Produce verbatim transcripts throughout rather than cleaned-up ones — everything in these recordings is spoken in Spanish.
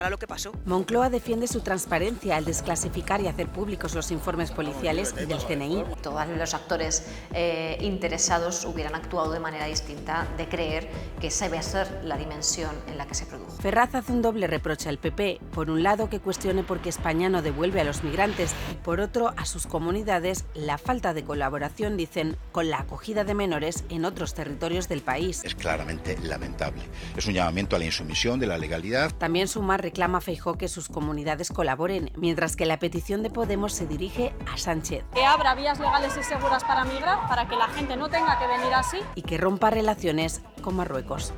lo que pasó. Moncloa defiende su transparencia al desclasificar y hacer públicos los informes policiales y del C N I. Todos los actores eh, interesados hubieran actuado de manera distinta de creer que esa iba a ser la dimensión en la que se produjo. Ferraz hace un doble reproche al P P. Por un lado, que cuestione por qué España no devuelve a los migrantes y por otro, a sus comunidades, la falta de colaboración, dicen, con la acogida de menores en otros territorios del país. Es claramente lamentable. Es un llamamiento a la insumisión de la legalidad. También Sumar reclama Feijóo que sus comunidades colaboren, mientras que la petición de Podemos se dirige a Sánchez. Que abra vías legales y seguras para migrar, para que la gente no tenga que venir así. Y que rompa relaciones con Marruecos.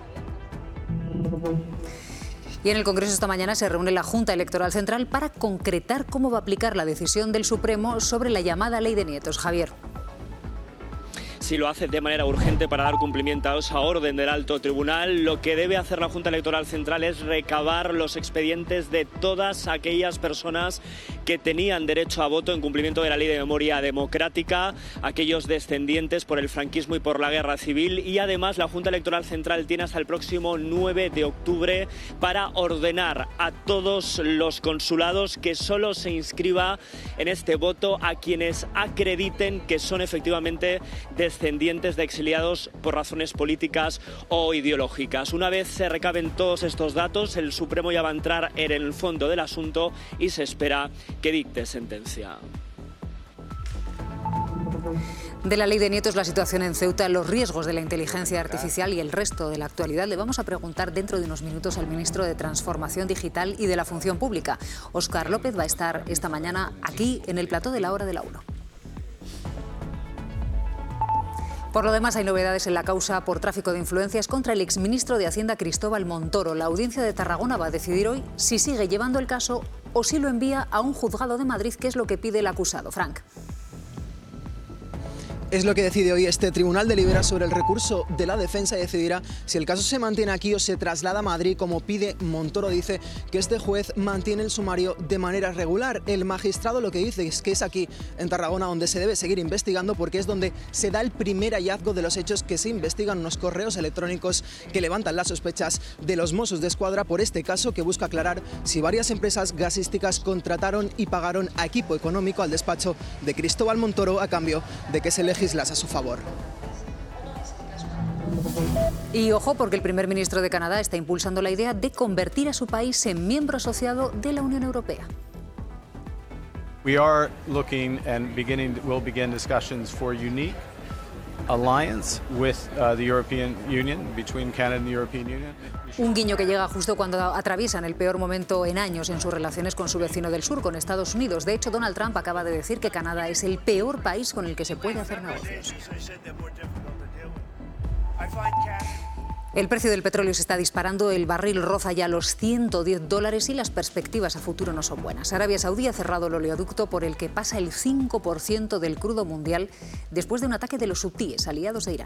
Y en el Congreso esta mañana se reúne la Junta Electoral Central para concretar cómo va a aplicar la decisión del Supremo sobre la llamada Ley de Nietos. Javier. Si lo hace de manera urgente para dar cumplimiento a esa orden del alto tribunal, lo que debe hacer la Junta Electoral Central es recabar los expedientes de todas aquellas personas que tenían derecho a voto en cumplimiento de la Ley de Memoria Democrática, aquellos descendientes por el franquismo y por la Guerra Civil, y además la Junta Electoral Central tiene hasta el próximo nueve de octubre para ordenar a todos los consulados que solo se inscriba en este voto a quienes acrediten que son efectivamente descendientes descendientes de exiliados por razones políticas o ideológicas. Una vez se recaben todos estos datos, el Supremo ya va a entrar en el fondo del asunto y se espera que dicte sentencia. De la Ley de Nietos, la situación en Ceuta, los riesgos de la inteligencia artificial y el resto de la actualidad, le vamos a preguntar dentro de unos minutos al ministro de Transformación Digital y de la Función Pública. Óscar López va a estar esta mañana aquí en el plató de la Hora de la Uno. Por lo demás, hay novedades en la causa por tráfico de influencias contra el exministro de Hacienda Cristóbal Montoro. La audiencia de Tarragona va a decidir hoy si sigue llevando el caso o si lo envía a un juzgado de Madrid, que es lo que pide el acusado. Frank. Es lo que decide hoy este tribunal. Delibera sobre el recurso de la defensa y decidirá si el caso se mantiene aquí o se traslada a Madrid, como pide Montoro. Dice que este juez mantiene el sumario de manera regular. El magistrado lo que dice es que es aquí, en Tarragona, donde se debe seguir investigando, porque es donde se da el primer hallazgo de los hechos que se investigan, unos correos electrónicos que levantan las sospechas de los Mossos de Escuadra por este caso, que busca aclarar si varias empresas gasísticas contrataron y pagaron a equipo económico al despacho de Cristóbal Montoro a cambio de que se legisle a su favor. Y ojo, porque el primer ministro de Canadá está impulsando la idea de convertir a su país en miembro asociado de la Unión Europea. We are looking and beginning will begin discussions for unique alliance with uh, the European Union, between Canada and the European Union. Un guiño que llega justo cuando atraviesan el peor momento en años en sus relaciones con su vecino del sur, con Estados Unidos. De hecho, Donald Trump acaba de decir que Canadá es el peor país con el que se puede hacer negocios. El precio del petróleo se está disparando, el barril roza ya los ciento diez dólares y las perspectivas a futuro no son buenas. Arabia Saudí ha cerrado el oleoducto por el que pasa el cinco por ciento del crudo mundial después de un ataque de los hutíes, aliados de Irán.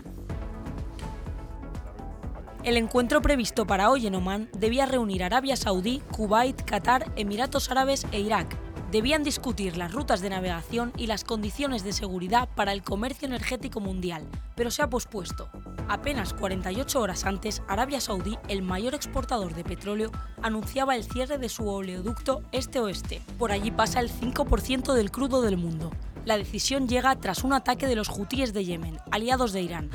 El encuentro previsto para hoy en Omán debía reunir Arabia Saudí, Kuwait, Qatar, Emiratos Árabes e Irak. Debían discutir las rutas de navegación y las condiciones de seguridad para el comercio energético mundial, pero se ha pospuesto. Apenas cuarenta y ocho horas antes, Arabia Saudí, el mayor exportador de petróleo, anunciaba el cierre de su oleoducto este-oeste. Por allí pasa el cinco por ciento del crudo del mundo. La decisión llega tras un ataque de los hutíes de Yemen, aliados de Irán.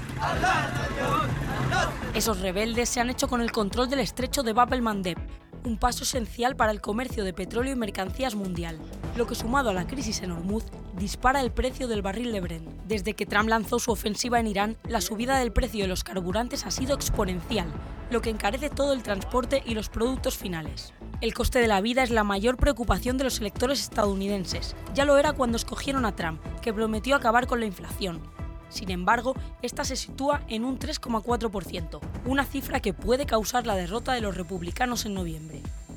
Esos rebeldes se han hecho con el control del estrecho de Bab el-Mandeb, un paso esencial para el comercio de petróleo y mercancías mundial, lo que, sumado a la crisis en Hormuz, dispara el precio del barril de Brent. Desde que Trump lanzó su ofensiva en Irán, la subida del precio de los carburantes ha sido exponencial, lo que encarece todo el transporte y los productos finales. El coste de la vida es la mayor preocupación de los electores estadounidenses. Ya lo era cuando escogieron a Trump, que prometió acabar con la inflación. Sin embargo, esta se sitúa en un tres coma cuatro por ciento, una cifra que puede causar la derrota de los republicanos en noviembre.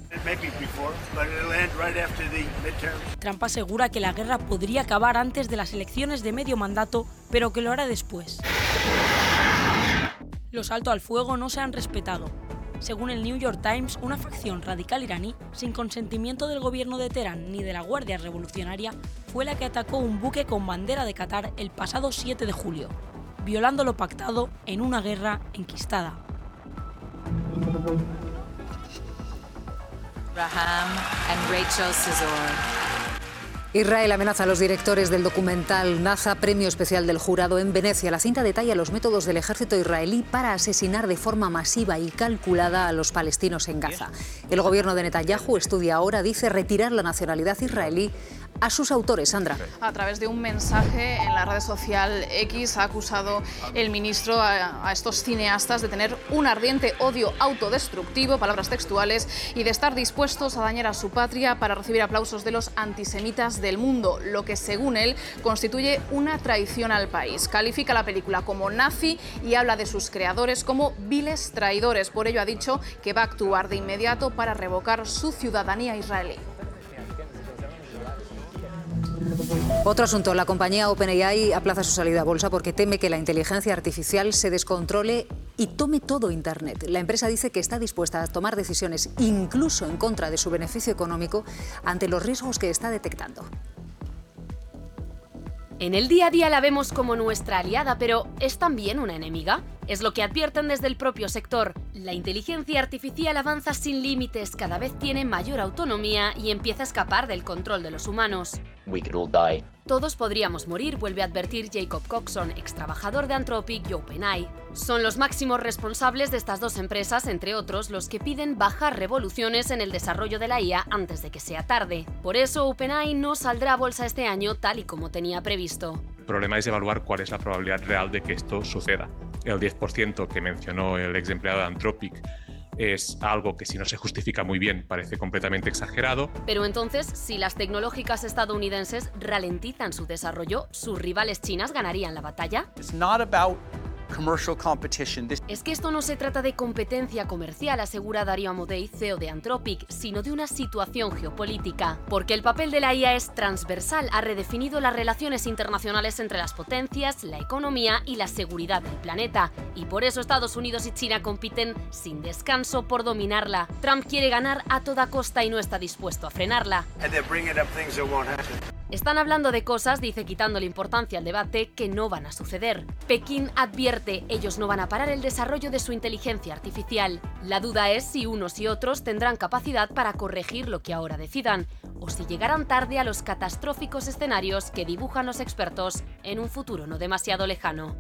Trump asegura que la guerra podría acabar antes de las elecciones de medio mandato, pero que lo hará después. Los alto al fuego no se han respetado. Según el New York Times, una facción radical iraní, sin consentimiento del gobierno de Teherán ni de la Guardia Revolucionaria, fue la que atacó un buque con bandera de Qatar el pasado siete de julio, violando lo pactado en una guerra enquistada. Raham and Rachel Cizor. Israel amenaza a los directores del documental Naza, premio especial del jurado en Venecia. La cinta detalla los métodos del ejército israelí para asesinar de forma masiva y calculada a los palestinos en Gaza. El gobierno de Netanyahu estudia ahora, dice, retirar la nacionalidad israelí a sus autores. Sandra. A través de un mensaje en la red social X ha acusado el ministro a, a estos cineastas de tener un ardiente odio autodestructivo, palabras textuales, y de estar dispuestos a dañar a su patria para recibir aplausos de los antisemitas del mundo, lo que según él constituye una traición al país. Califica la película como nazi y habla de sus creadores como viles traidores. Por ello ha dicho que va a actuar de inmediato para revocar su ciudadanía israelí. Otro asunto, la compañía OpenAI aplaza su salida a bolsa porque teme que la inteligencia artificial se descontrole y tome todo Internet. La empresa dice que está dispuesta a tomar decisiones incluso en contra de su beneficio económico ante los riesgos que está detectando. En el día a día la vemos como nuestra aliada, pero ¿es también una enemiga? Es lo que advierten desde el propio sector. La inteligencia artificial avanza sin límites, cada vez tiene mayor autonomía y empieza a escapar del control de los humanos. We could all die. Todos podríamos morir, vuelve a advertir Jacob Coxon, ex trabajador de Anthropic y OpenAI. Son los máximos responsables de estas dos empresas, entre otros, los que piden bajar revoluciones en el desarrollo de la I A antes de que sea tarde. Por eso OpenAI no saldrá a bolsa este año tal y como tenía previsto. El problema es evaluar cuál es la probabilidad real de que esto suceda. El diez por ciento que mencionó el ex empleado de Anthropic es algo que, si no se justifica muy bien, parece completamente exagerado. Pero entonces, si las tecnológicas estadounidenses ralentizan su desarrollo, ¿sus rivales chinas ganarían la batalla? It's not about commercial competition. This... Es que esto no se trata de competencia comercial, asegura Darío Amodei, C E O de Anthropic, sino de una situación geopolítica. Porque el papel de la I A es transversal, ha redefinido las relaciones internacionales entre las potencias, la economía y la seguridad del planeta. Y por eso Estados Unidos y China compiten sin descanso por dominarla. Trump quiere ganar a toda costa y no está dispuesto a frenarla. Están hablando de cosas, dice quitándole importancia al debate, que no van a suceder. Pekín advierte, ellos no van a parar el desarrollo de su inteligencia artificial. La duda es si unos y otros tendrán capacidad para corregir lo que ahora decidan, o si llegarán tarde a los catastróficos escenarios que dibujan los expertos en un futuro no demasiado lejano.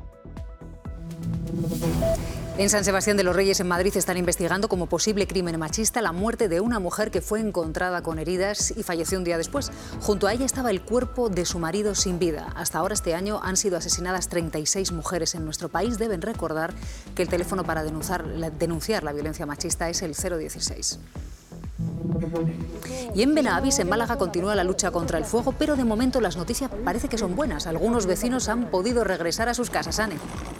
En San Sebastián de los Reyes, en Madrid, están investigando como posible crimen machista la muerte de una mujer que fue encontrada con heridas y falleció un día después. Junto a ella estaba el cuerpo de su marido sin vida. Hasta ahora, este año, han sido asesinadas treinta y seis mujeres en nuestro país. Deben recordar que el teléfono para denunciar la, denunciar la violencia machista es el cero dieciséis. Y en Benavis, en Málaga, continúa la lucha contra el fuego, pero de momento las noticias parece que son buenas. Algunos vecinos han podido regresar a sus casas. Ane.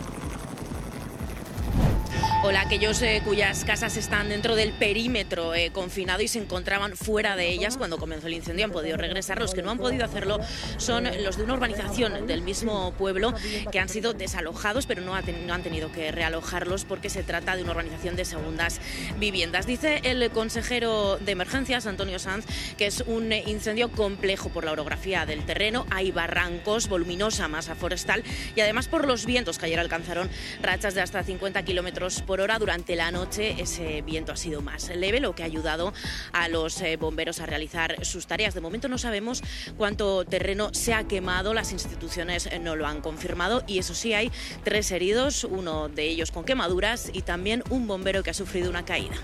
Hola, aquellos eh, cuyas casas están dentro del perímetro eh, confinado y se encontraban fuera de ellas cuando comenzó el incendio han podido regresar. Los que no han podido hacerlo son los de una urbanización del mismo pueblo que han sido desalojados, pero no, ha ten, no han tenido que realojarlos porque se trata de una urbanización de segundas viviendas. Dice el consejero de emergencias, Antonio Sanz, que es un incendio complejo por la orografía del terreno. Hay barrancos, voluminosa masa forestal y además por los vientos que ayer alcanzaron rachas de hasta cincuenta kilómetros por hora. Durante la noche ese viento ha sido más leve, lo que ha ayudado a los eh, bomberos a realizar sus tareas. De momento no sabemos cuánto terreno se ha quemado, las instituciones no lo han confirmado y eso sí, hay tres heridos, uno de ellos con quemaduras y también un bombero que ha sufrido una caída.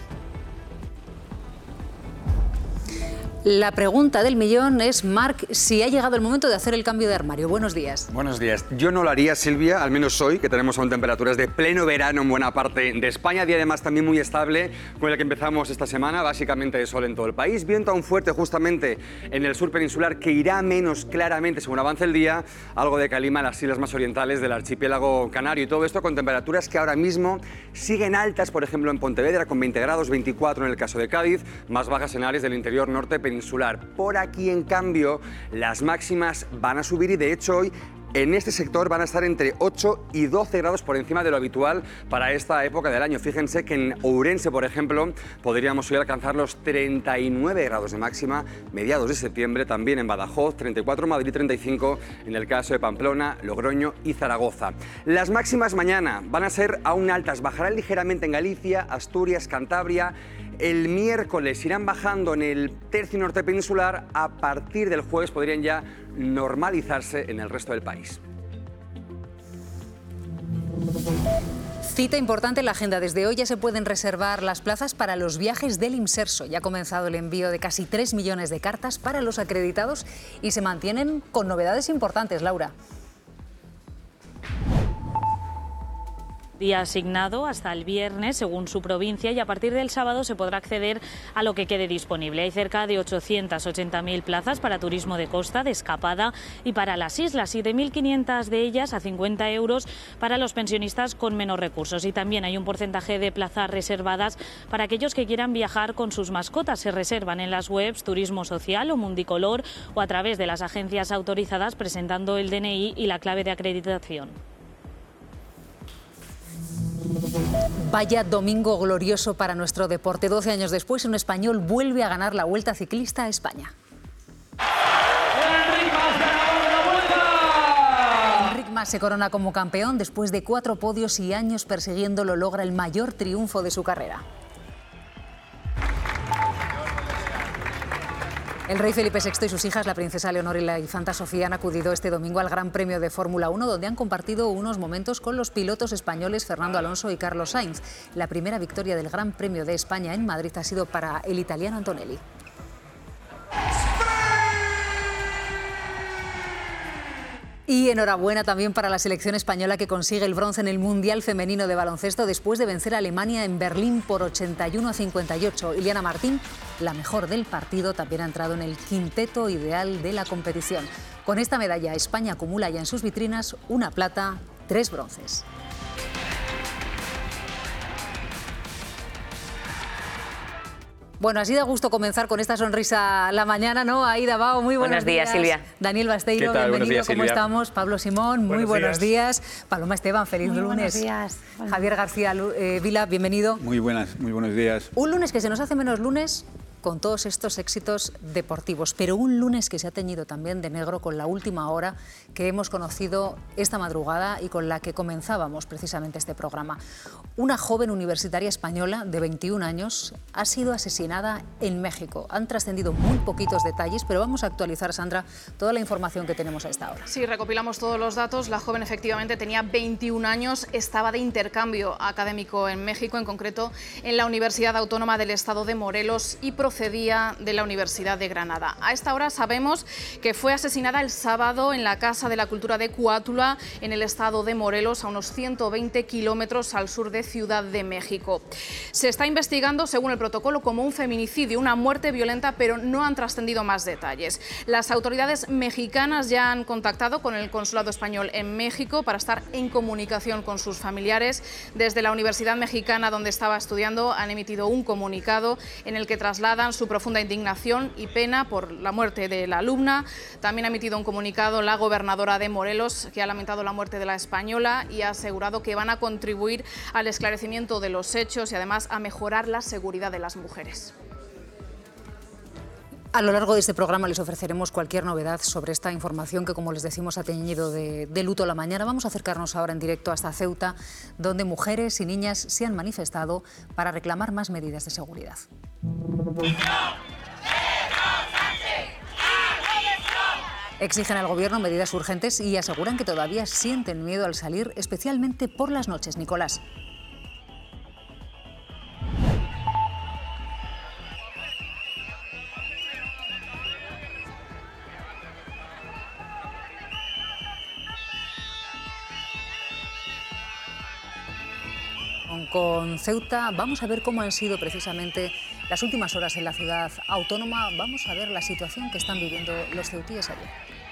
La pregunta del millón es, Marc, si ha llegado el momento de hacer el cambio de armario. Buenos días. Buenos días. Yo no lo haría, Silvia, al menos hoy, que tenemos aún temperaturas de pleno verano en buena parte de España, día además también muy estable con el que empezamos esta semana, básicamente de sol en todo el país, viento aún fuerte justamente en el sur peninsular, que irá menos claramente según avance el día, algo de calima en las islas más orientales del archipiélago canario, y todo esto con temperaturas que ahora mismo siguen altas, por ejemplo en Pontevedra con veinte grados, veinticuatro en el caso de Cádiz, más bajas en áreas del interior norte peninsular. Por aquí, en cambio, las máximas van a subir y, de hecho, hoy en este sector van a estar entre ocho y doce grados por encima de lo habitual para esta época del año. Fíjense que en Ourense, por ejemplo, podríamos hoy alcanzar los treinta y nueve grados de máxima, mediados de septiembre, también en Badajoz, treinta y cuatro, Madrid treinta y cinco, en el caso de Pamplona, Logroño y Zaragoza. Las máximas mañana van a ser aún altas, bajarán ligeramente en Galicia, Asturias, Cantabria, El miércoles irán bajando en el tercio norte peninsular. A partir del jueves podrían ya normalizarse en el resto del país. Cita importante en la agenda. Desde hoy ya se pueden reservar las plazas para los viajes del Imserso. Ya ha comenzado el envío de casi tres millones de cartas para los acreditados y se mantienen con novedades importantes, Laura. Día asignado hasta el viernes, según su provincia, y a partir del sábado se podrá acceder a lo que quede disponible. Hay cerca de ochocientas ochenta mil plazas para turismo de costa, de escapada y para las islas, y de mil quinientas de ellas a cincuenta euros para los pensionistas con menos recursos. Y también hay un porcentaje de plazas reservadas para aquellos que quieran viajar con sus mascotas. Se reservan en las webs Turismo Social o Mundicolor o a través de las agencias autorizadas presentando el D N I y la clave de acreditación. Vaya domingo glorioso para nuestro deporte. doce años después, un español vuelve a ganar la Vuelta Ciclista a España. Enric Mas se corona como campeón. Después de cuatro podios y años persiguiéndolo, logra el mayor triunfo de su carrera. El rey Felipe sexto y sus hijas, la princesa Leonor y la infanta Sofía, han acudido este domingo al Gran Premio de Fórmula uno, donde han compartido unos momentos con los pilotos españoles Fernando Alonso y Carlos Sainz. La primera victoria del Gran Premio de España en Madrid ha sido para el italiano Antonelli. Y enhorabuena también para la selección española, que consigue el bronce en el Mundial Femenino de Baloncesto después de vencer a Alemania en Berlín por ochenta y uno a cincuenta y ocho. Iliana Martín, la mejor del partido, también ha entrado en el quinteto ideal de la competición. Con esta medalla, España acumula ya en sus vitrinas una plata, tres bronces. Bueno, así da gusto comenzar con esta sonrisa la mañana, ¿no? Aida Bao, muy buenos, buenos días, días, Silvia. Daniel Basteiro, bienvenido, días, ¿cómo Silvia? estamos? Pablo Simón, muy buenos, buenos días. días. Paloma Esteban, feliz muy lunes. Buenos días. Bueno. Javier García eh, Vila, bienvenido. Muy buenas, muy buenos días. Un lunes que se nos hace menos lunes con todos estos éxitos deportivos, pero un lunes que se ha teñido también de negro con la última hora que hemos conocido esta madrugada y con la que comenzábamos precisamente este programa. Una joven universitaria española de veintiún años ha sido asesinada en México. Han trascendido muy poquitos detalles, pero vamos a actualizar, Sandra, toda la información que tenemos a esta hora. Sí, recopilamos todos los datos. La joven efectivamente tenía veintiún años, estaba de intercambio académico en México, en concreto en la Universidad Autónoma del Estado de Morelos, y procedía de la Universidad de Granada. A esta hora sabemos que fue asesinada el sábado en la Casa de la Cultura de Cuautla, en el estado de Morelos, a unos ciento veinte kilómetros al sur de Ciudad de México. Se está investigando, según el protocolo, como un feminicidio, una muerte violenta, pero no han trascendido más detalles. Las autoridades mexicanas ya han contactado con el Consulado Español en México para estar en comunicación con sus familiares. Desde la Universidad Mexicana, donde estaba estudiando, han emitido un comunicado en el que trasladan su profunda indignación y pena por la muerte de la alumna. También ha emitido un comunicado la gobernadora de Morelos, que ha lamentado la muerte de la española y ha asegurado que van a contribuir al esclarecimiento de los hechos y además a mejorar la seguridad de las mujeres. A lo largo de este programa les ofreceremos cualquier novedad sobre esta información que, como les decimos, ha teñido de, de luto la mañana. Vamos a acercarnos ahora en directo hasta Ceuta, donde mujeres y niñas se han manifestado para reclamar más medidas de seguridad. Exigen al gobierno medidas urgentes y aseguran que todavía sienten miedo al salir, especialmente por las noches. Nicolás. Con Ceuta vamos a ver cómo han sido precisamente las últimas horas en la ciudad autónoma. Vamos a ver la situación que están viviendo los ceutíes allí.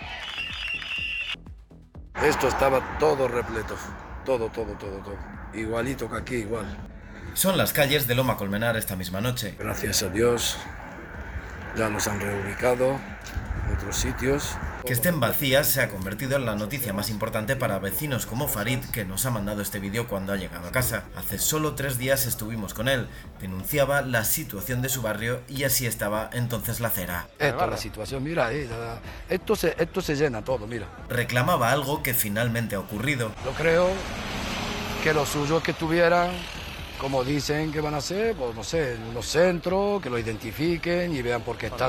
Esto estaba todo repleto, todo, todo, todo, todo. Igualito que aquí, igual. Son las calles de Loma Colmenar esta misma noche. Gracias a Dios, ya nos han reubicado en otros sitios. Que estén vacías se ha convertido en la noticia más importante para vecinos como Farid, que nos ha mandado este vídeo cuando ha llegado a casa. Hace solo tres días estuvimos con él. Denunciaba la situación de su barrio y así estaba entonces la acera. Esta es la situación, mira, eh, esto, se, esto se llena todo, mira. Reclamaba algo que finalmente ha ocurrido. Yo creo que lo suyo es que tuvieran como dicen que van a hacer, pues no sé, en unos centros, que lo identifiquen y vean por qué están